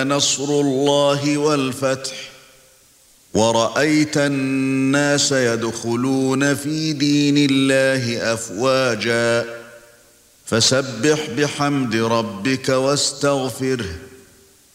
نصر الله والفتح ورأيت الناس يدخلون في دين الله أفواجا فسبح بحمد ربك واستغفره